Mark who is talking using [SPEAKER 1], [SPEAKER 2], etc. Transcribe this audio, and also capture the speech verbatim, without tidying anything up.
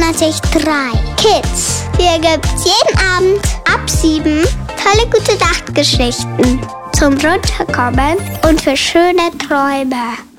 [SPEAKER 1] vierundzwanzig Komma drei Kids. Hier gibt's jeden Abend ab sieben tolle gute Nachtgeschichten zum Runterkommen und für schöne Träume.